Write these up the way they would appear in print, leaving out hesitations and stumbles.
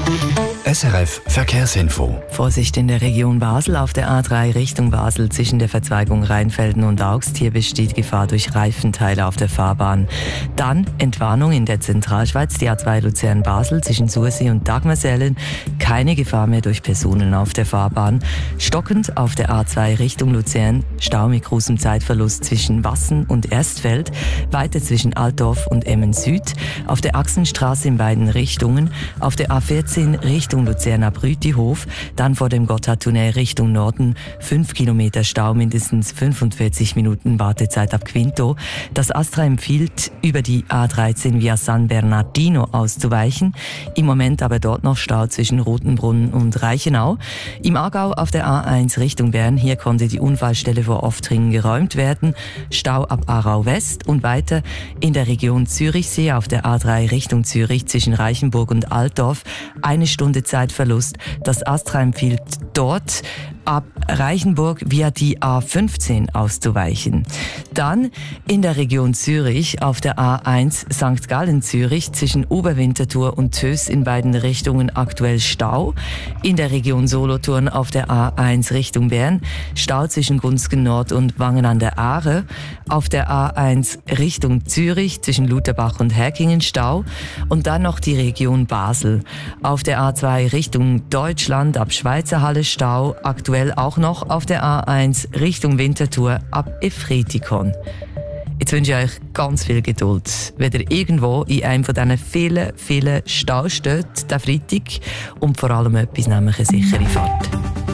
SRF Verkehrsinfo. Vorsicht in der Region Basel auf der A3 Richtung Basel zwischen der Verzweigung Rheinfelden und Augst. Hier besteht Gefahr durch Reifenteile auf der Fahrbahn. Dann Entwarnung in der Zentralschweiz, die A2 Luzern-Basel zwischen Sursee und Dagmersellen. Keine Gefahr mehr durch Personen auf der Fahrbahn. Stockend auf der A2 Richtung Luzern. Stau mit großem Zeitverlust zwischen Wassen und Erstfeld. Weiter zwischen Altdorf und Emmen Süd. Auf der Achsenstraße in beiden Richtungen. Auf der A14 Richtung Luzerner Brütihof, dann vor dem Gotthardtunnel Richtung Norden, 5 Kilometer Stau, mindestens 45 Minuten Wartezeit ab Quinto. Das Astra empfiehlt, über die A13 via San Bernardino auszuweichen. Im Moment aber dort noch Stau zwischen Rotenbrunn und Reichenau. Im Aargau auf der A1 Richtung Bern, hier konnte die Unfallstelle vor Oftringen geräumt werden. Stau ab Aarau West und weiter in der Region Zürichsee auf der A3 Richtung Zürich zwischen Reichenburg und Altdorf. 1 Stunde Zeitverlust. Das Astra empfiehlt dort ab Reichenburg via die A15 auszuweichen. Dann in der Region Zürich auf der A1 St. Gallen-Zürich zwischen Oberwinterthur und Töss in beiden Richtungen aktuell Stau. In der Region Solothurn auf der A1 Richtung Bern Stau zwischen Gunzgen Nord und Wangen an der Aare. Auf der A1 Richtung Zürich zwischen Lutherbach und Herkingen Stau. Und dann noch die Region Basel. Auf der A2 Richtung Deutschland ab Schweizerhalle Stau, aktuell auch noch auf der A1 Richtung Winterthur ab Efretikon. Jetzt wünsche ich euch ganz viel Geduld, wenn ihr irgendwo in einem von diesen vielen Staus steht, der Freitag, und vor allem etwas, nämlich eine sichere Fahrt.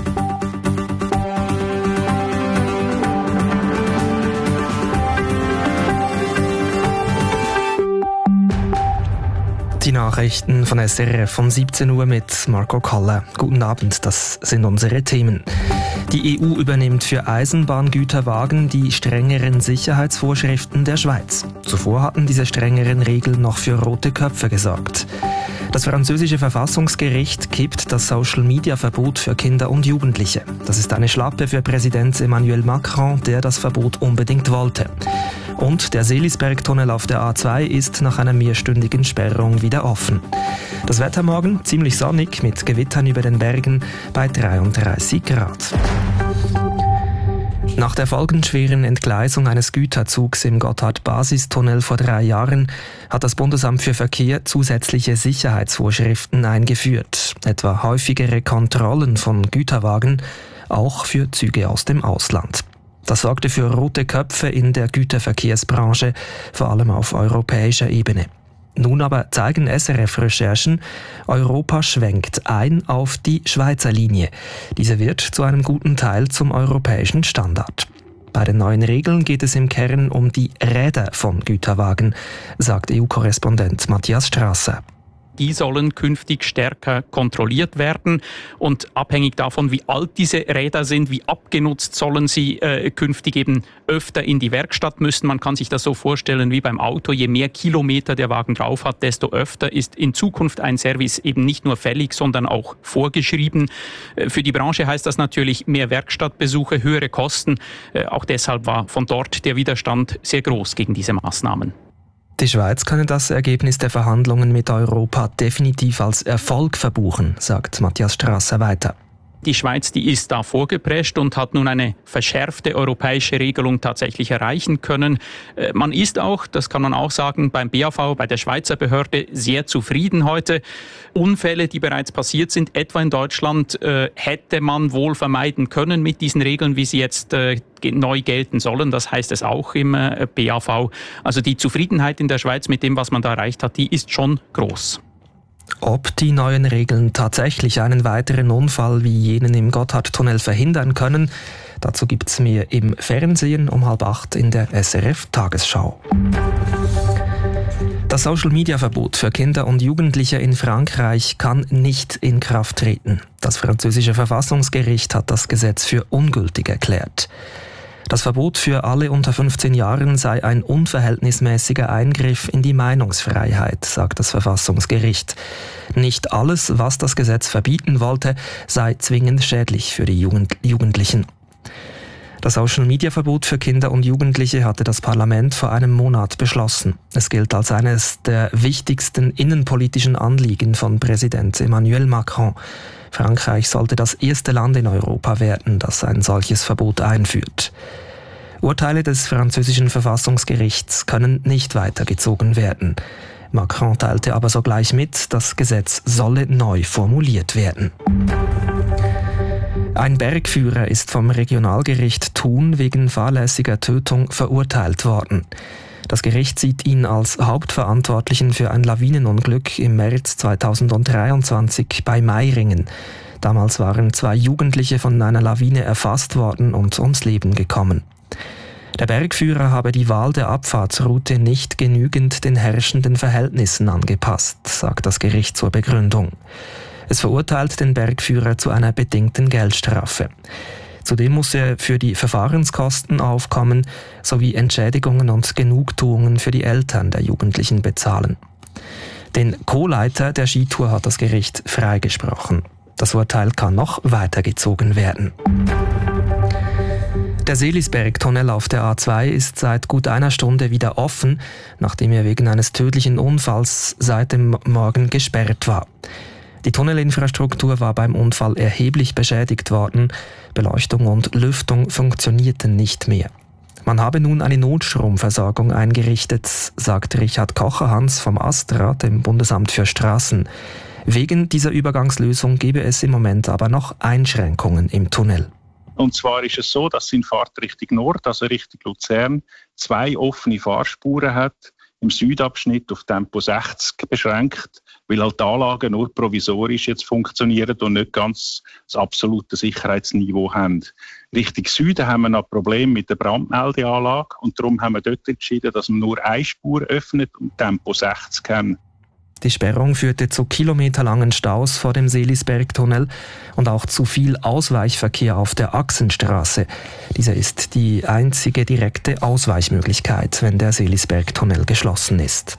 Die Nachrichten von SRF von 17 Uhr mit Marco Kalle. Guten Abend, das sind unsere Themen. Die EU übernimmt für Eisenbahngüterwagen die strengeren Sicherheitsvorschriften der Schweiz. Zuvor hatten diese strengeren Regeln noch für rote Köpfe gesorgt. Das französische Verfassungsgericht kippt das Social-Media-Verbot für Kinder und Jugendliche. Das ist eine Schlappe für Präsident Emmanuel Macron, der das Verbot unbedingt wollte. Und der Seelisbergtunnel auf der A2 ist nach einer mehrstündigen Sperrung wieder offen. Das Wetter morgen ziemlich sonnig mit Gewittern über den Bergen bei 33 Grad. Nach der folgenschweren Entgleisung eines Güterzugs im Gotthard-Basistunnel vor 3 Jahren hat das Bundesamt für Verkehr zusätzliche Sicherheitsvorschriften eingeführt. Etwa häufigere Kontrollen von Güterwagen, auch für Züge aus dem Ausland. Das sorgte für rote Köpfe in der Güterverkehrsbranche, vor allem auf europäischer Ebene. Nun aber zeigen SRF-Recherchen, Europa schwenkt ein auf die Schweizer Linie. Diese wird zu einem guten Teil zum europäischen Standard. Bei den neuen Regeln geht es im Kern um die Räder von Güterwagen, sagt EU-Korrespondent Matthias Strasser. Die sollen künftig stärker kontrolliert werden und abhängig davon, wie alt diese Räder sind, wie abgenutzt sollen sie künftig eben öfter in die Werkstatt müssen. Man kann sich das so vorstellen wie beim Auto. Je mehr Kilometer der Wagen drauf hat, desto öfter ist in Zukunft ein Service eben nicht nur fällig, sondern auch vorgeschrieben. Für die Branche heißt das natürlich mehr Werkstattbesuche, höhere Kosten. Auch deshalb war von dort der Widerstand sehr groß gegen diese Maßnahmen. Die Schweiz könne das Ergebnis der Verhandlungen mit Europa definitiv als Erfolg verbuchen, sagt Matthias Strasser weiter. Die Schweiz, die ist da vorgeprescht und hat nun eine verschärfte europäische Regelung tatsächlich erreichen können. Man ist auch, das kann man auch sagen, beim BAV, bei der Schweizer Behörde sehr zufrieden heute. Unfälle, die bereits passiert sind, etwa in Deutschland, hätte man wohl vermeiden können mit diesen Regeln, wie sie jetzt neu gelten sollen. Das heißt es auch im BAV. Also die Zufriedenheit in der Schweiz mit dem, was man da erreicht hat, die ist schon groß. Ob die neuen Regeln tatsächlich einen weiteren Unfall wie jenen im Gotthardtunnel verhindern können, dazu gibt's mehr im Fernsehen um 7:30 in der SRF-Tagesschau. Das Social-Media-Verbot für Kinder und Jugendliche in Frankreich kann nicht in Kraft treten. Das französische Verfassungsgericht hat das Gesetz für ungültig erklärt. Das Verbot für alle unter 15 Jahren sei ein unverhältnismäßiger Eingriff in die Meinungsfreiheit, sagt das Verfassungsgericht. Nicht alles, was das Gesetz verbieten wollte, sei zwingend schädlich für die Jugendlichen. Das Social-Media-Verbot für Kinder und Jugendliche hatte das Parlament vor einem Monat beschlossen. Es gilt als eines der wichtigsten innenpolitischen Anliegen von Präsident Emmanuel Macron. Frankreich sollte das erste Land in Europa werden, das ein solches Verbot einführt. Urteile des französischen Verfassungsgerichts können nicht weitergezogen werden. Macron teilte aber sogleich mit, das Gesetz solle neu formuliert werden. Ein Bergführer ist vom Regionalgericht Thun wegen fahrlässiger Tötung verurteilt worden. Das Gericht sieht ihn als Hauptverantwortlichen für ein Lawinenunglück im März 2023 bei Meiringen. Damals waren 2 Jugendliche von einer Lawine erfasst worden und ums Leben gekommen. Der Bergführer habe die Wahl der Abfahrtsroute nicht genügend den herrschenden Verhältnissen angepasst, sagt das Gericht zur Begründung. Es verurteilt den Bergführer zu einer bedingten Geldstrafe. Zudem muss er für die Verfahrenskosten aufkommen, sowie Entschädigungen und Genugtuungen für die Eltern der Jugendlichen bezahlen. Den Co-Leiter der Skitour hat das Gericht freigesprochen. Das Urteil kann noch weitergezogen werden. Der Seelisberg-Tunnel auf der A2 ist seit gut einer Stunde wieder offen, nachdem er wegen eines tödlichen Unfalls seit dem Morgen gesperrt war. Die Tunnelinfrastruktur war beim Unfall erheblich beschädigt worden. Beleuchtung und Lüftung funktionierten nicht mehr. Man habe nun eine Notstromversorgung eingerichtet, sagt Richard Kocher-Hans vom ASTRA, dem Bundesamt für Straßen. Wegen dieser Übergangslösung gebe es im Moment aber noch Einschränkungen im Tunnel. Und zwar ist es so, dass in Fahrtrichtung Nord, also Richtung Luzern, 2 offene Fahrspuren hat, im Südabschnitt auf Tempo 60 beschränkt, weil halt die Anlagen nur provisorisch jetzt funktionieren und nicht ganz das absolute Sicherheitsniveau haben. Richtung Süden haben wir noch Probleme mit der Brandmeldeanlage und darum haben wir dort entschieden, dass wir nur eine Spur öffnet und Tempo 60 haben. Die Sperrung führte zu kilometerlangen Staus vor dem Seelisberg-Tunnel und auch zu viel Ausweichverkehr auf der Achsenstraße. Diese ist die einzige direkte Ausweichmöglichkeit, wenn der Seelisberg-Tunnel geschlossen ist.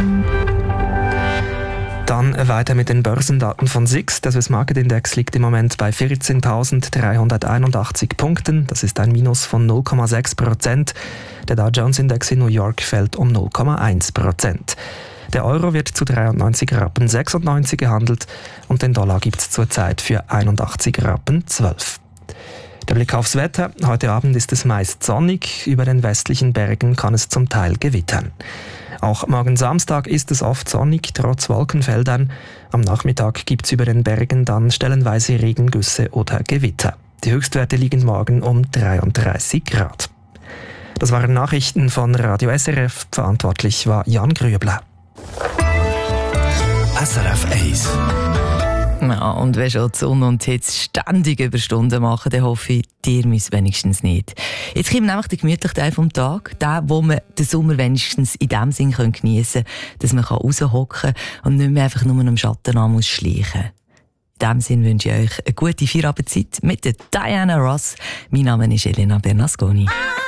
Dann weiter mit den Börsendaten von SIX. Der Swiss Market Index liegt im Moment bei 14.381 Punkten. Das ist ein Minus von 0,6%. Der Dow Jones Index in New York fällt um 0,1%. Der Euro wird zu 93,96 Rappen gehandelt und den Dollar gibt es zurzeit für 81,12 Rappen. Der Blick aufs Wetter. Heute Abend ist es meist sonnig. Über den westlichen Bergen kann es zum Teil gewittern. Auch morgen Samstag ist es oft sonnig, trotz Wolkenfeldern. Am Nachmittag gibt es über den Bergen dann stellenweise Regengüsse oder Gewitter. Die Höchstwerte liegen morgen um 33 Grad. Das waren Nachrichten von Radio SRF. Verantwortlich war Jan Grübler. SRF 1. Ja, und wenn schon die Sonne und die Hitze ständig Überstunden machen, dann hoffe ich, dir müsst wenigstens nicht. Jetzt kommt nämlich der gemütliche Teil vom Tag, der, wo man den Sommer wenigstens in dem Sinn geniessen kann, dass man raushocken kann und nicht mehr einfach nur am Schatten an muss schleichen. In diesem Sinn wünsche ich euch eine gute Feierabendzeit mit der Diana Ross. Mein Name ist Elena Bernasconi.